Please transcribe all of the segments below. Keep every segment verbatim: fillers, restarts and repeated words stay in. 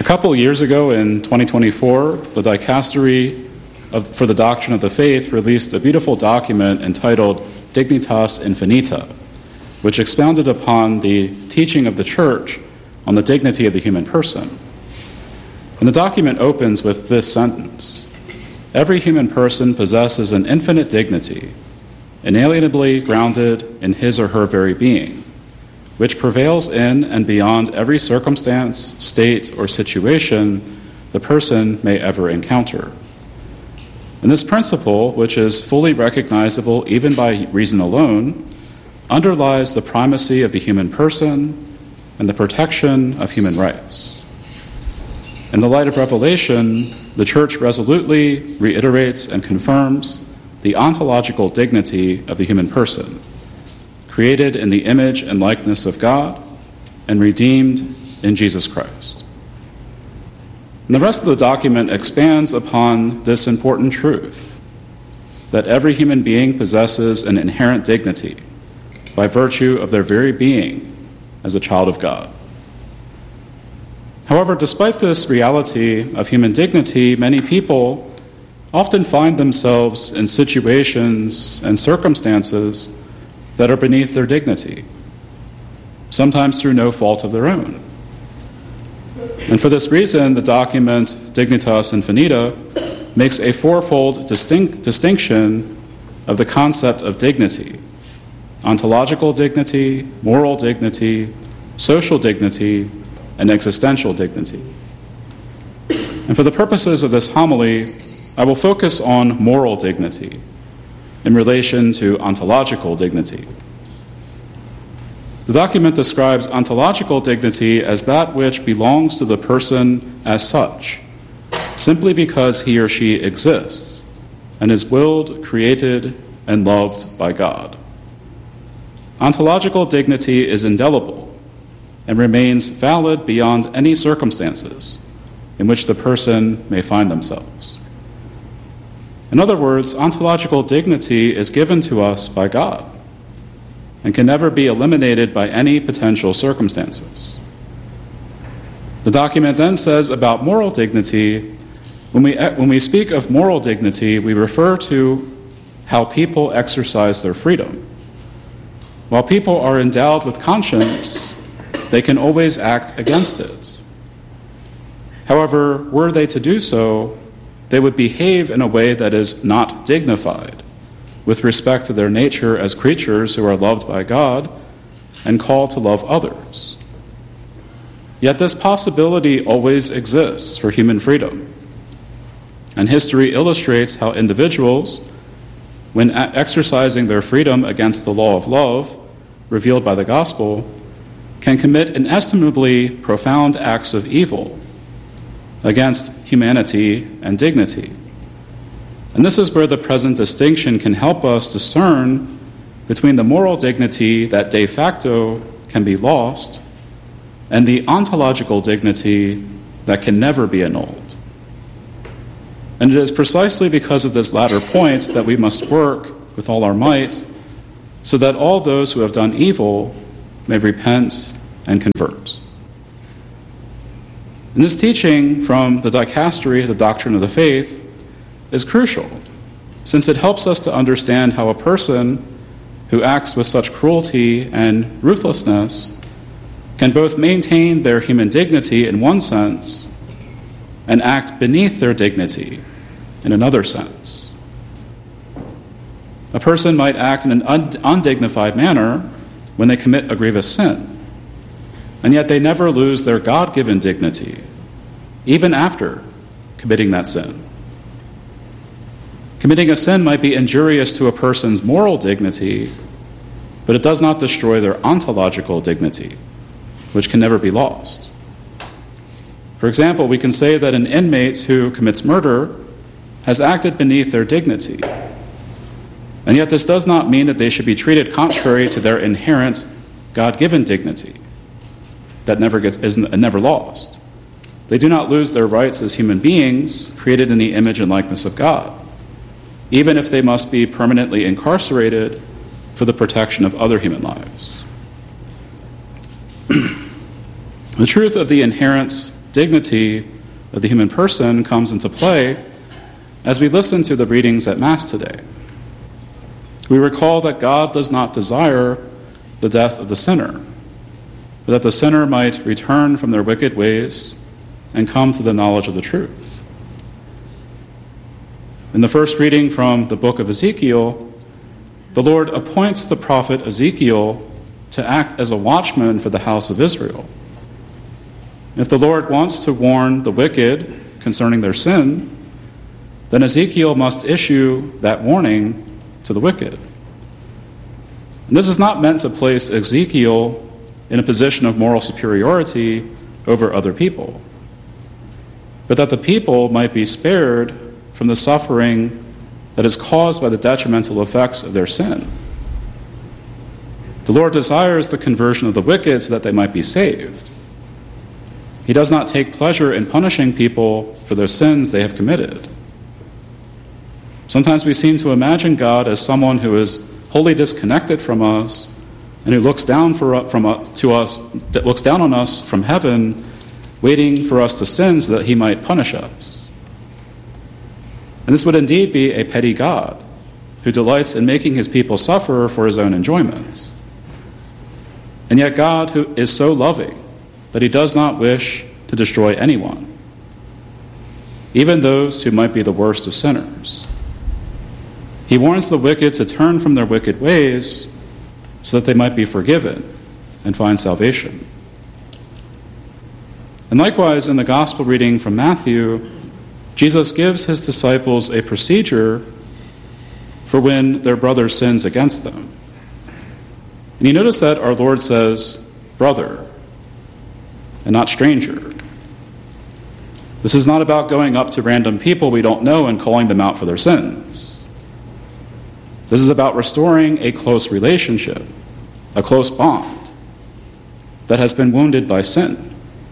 A couple years ago in twenty twenty-four, the Dicastery of, for the Doctrine of the Faith released a beautiful document entitled Dignitas Infinita, which expounded upon the teaching of the Church on the dignity of the human person. And the document opens with this sentence: "Every human person possesses an infinite dignity, inalienably grounded in his or her very being, which prevails in and beyond every circumstance, state, or situation the person may ever encounter." And this principle, which is fully recognizable even by reason alone, underlies the primacy of the human person and the protection of human rights. In the light of Revelation, the Church resolutely reiterates and confirms the ontological dignity of the human person, created in the image and likeness of God and redeemed in Jesus Christ. And the rest of the document expands upon this important truth, that every human being possesses an inherent dignity by virtue of their very being as a child of God. However, despite this reality of human dignity, many people often find themselves in situations and circumstances that are beneath their dignity, sometimes through no fault of their own. And for this reason, the document Dignitas Infinita makes a fourfold distinct distinction of the concept of dignity: ontological dignity, moral dignity, social dignity, and existential dignity. And for the purposes of this homily, I will focus on moral dignity in relation to ontological dignity. The document describes ontological dignity as that which belongs to the person as such, simply because he or she exists and is willed, created, and loved by God. Ontological dignity is indelible and remains valid beyond any circumstances in which the person may find themselves. In other words, ontological dignity is given to us by God and can never be eliminated by any potential circumstances. The document then says about moral dignity, when we, when we speak of moral dignity, we refer to how people exercise their freedom. While people are endowed with conscience, they can always act against it. However, were they to do so, they would behave in a way that is not dignified with respect to their nature as creatures who are loved by God and called to love others. Yet this possibility always exists for human freedom. And history illustrates how individuals, when exercising their freedom against the law of love revealed by the gospel, can commit inestimably profound acts of evil against humanity and dignity. And this is where the present distinction can help us discern between the moral dignity that de facto can be lost and the ontological dignity that can never be annulled. And it is precisely because of this latter point that we must work with all our might so that all those who have done evil may repent and convert. And this teaching from the Dicastery, the Doctrine of the Faith, is crucial, since it helps us to understand how a person who acts with such cruelty and ruthlessness can both maintain their human dignity in one sense and act beneath their dignity in another sense. A person might act in an undignified manner when they commit a grievous sin, and yet they never lose their God-given dignity, even after committing that sin. Committing a sin might be injurious to a person's moral dignity, but it does not destroy their ontological dignity, which can never be lost. For example, we can say that an inmate who commits murder has acted beneath their dignity, and yet this does not mean that they should be treated contrary to their inherent God-given dignity that never gets is never lost. They do not lose their rights as human beings created in the image and likeness of God, even if they must be permanently incarcerated for the protection of other human lives. The truth of the inherent dignity of the human person comes into play as we listen to the readings at Mass today. We recall that God does not desire the death of the sinner, but that the sinner might return from their wicked ways and come to the knowledge of the truth. In the first reading from the book of Ezekiel, the Lord appoints the prophet Ezekiel to act as a watchman for the house of Israel. If the Lord wants to warn the wicked concerning their sin, then Ezekiel must issue that warning to the wicked. And this is not meant to place Ezekiel in a position of moral superiority over other people, but that the people might be spared from the suffering that is caused by the detrimental effects of their sin. The Lord desires the conversion of the wicked so that they might be saved. He does not take pleasure in punishing people for their sins they have committed. Sometimes we seem to imagine God as someone who is wholly disconnected from us and who looks down for, from us, to us, that looks down on us from heaven, waiting for us to sin so that he might punish us. And this would indeed be a petty God who delights in making his people suffer for his own enjoyment. And yet God who is so loving that he does not wish to destroy anyone, even those who might be the worst of sinners. He warns the wicked to turn from their wicked ways so that they might be forgiven and find salvation. And likewise, in the gospel reading from Matthew, Jesus gives his disciples a procedure for when their brother sins against them. And you notice that our Lord says, brother, and not stranger. This is not about going up to random people we don't know and calling them out for their sins. This is about restoring a close relationship, a close bond that has been wounded by sin.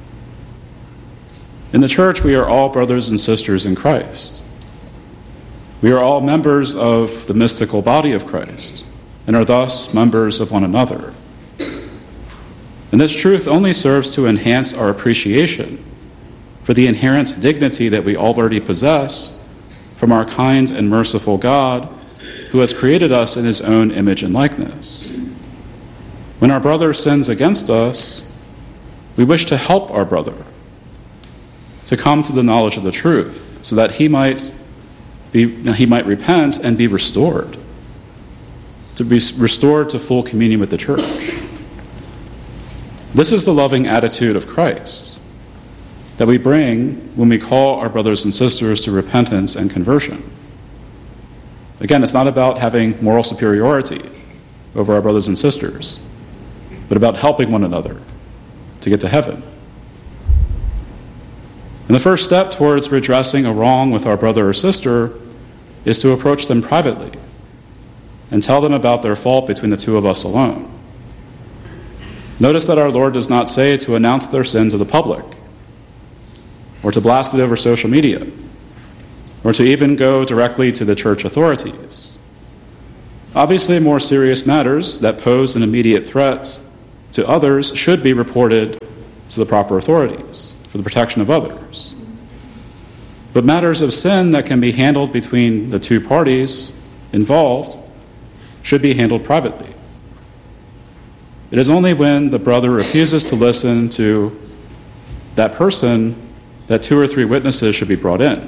In the church, we are all brothers and sisters in Christ. We are all members of the mystical body of Christ and are thus members of one another. And this truth only serves to enhance our appreciation for the inherent dignity that we already possess from our kind and merciful God who has created us in his own image and likeness. When our brother sins against us, we wish to help our brother to come to the knowledge of the truth so that he might be, he might repent and be restored, to be restored to full communion with the church. This is the loving attitude of Christ that we bring when we call our brothers and sisters to repentance and conversion. Again, it's not about having moral superiority over our brothers and sisters, but about helping one another to get to heaven. And the first step towards redressing a wrong with our brother or sister is to approach them privately and tell them about their fault between the two of us alone. Notice that our Lord does not say to announce their sin to the public, or to blast it over social media, or to even go directly to the church authorities. Obviously, more serious matters that pose an immediate threat to others should be reported to the proper authorities for the protection of others. But matters of sin that can be handled between the two parties involved should be handled privately. It is only when the brother refuses to listen to that person that two or three witnesses should be brought in.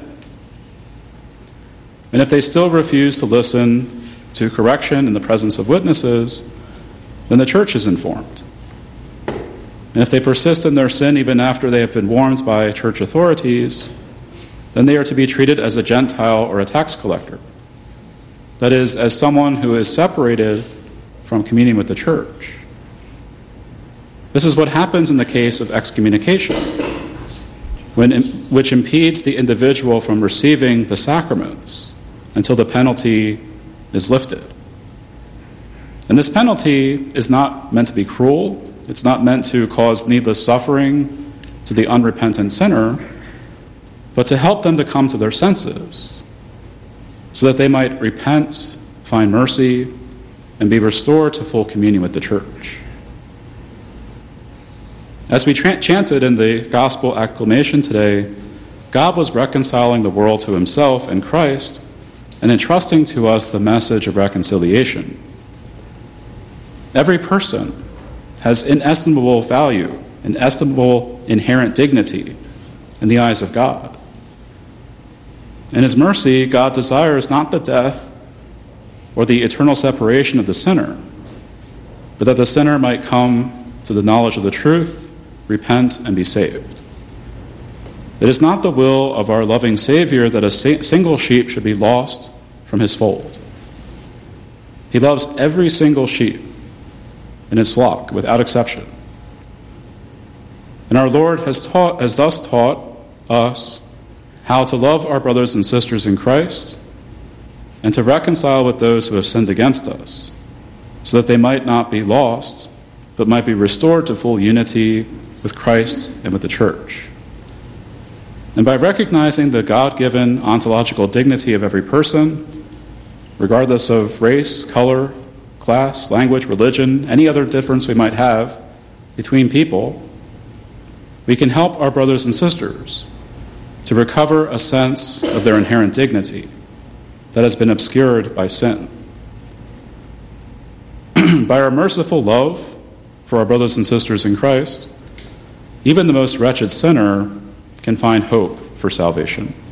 And if they still refuse to listen to correction in the presence of witnesses, then the church is informed. And if they persist in their sin even after they have been warned by church authorities, then they are to be treated as a Gentile or a tax collector. That is, as someone who is separated from communion with the church. This is what happens in the case of excommunication, when, which impedes the individual from receiving the sacraments until the penalty is lifted. And this penalty is not meant to be cruel. It's not meant to cause needless suffering to the unrepentant sinner, but to help them to come to their senses so that they might repent, find mercy, and be restored to full communion with the church. As we tra- chanted in the gospel acclamation today, God was reconciling the world to himself in Christ and entrusting to us the message of reconciliation. Every person has inestimable value, inestimable inherent dignity in the eyes of God. In his mercy, God desires not the death or the eternal separation of the sinner, but that the sinner might come to the knowledge of the truth, repent, and be saved. It is not the will of our loving Savior that a single sheep should be lost from his fold. He loves every single sheep in his flock without exception. And our Lord has taught, has thus taught us how to love our brothers and sisters in Christ and to reconcile with those who have sinned against us, so that they might not be lost, but might be restored to full unity with Christ and with the church. And by recognizing the God-given ontological dignity of every person, regardless of race, color, class, language, religion, any other difference we might have between people, we can help our brothers and sisters to recover a sense of their inherent dignity that has been obscured by sin. By our merciful love for our brothers and sisters in Christ, even the most wretched sinner can find hope for salvation.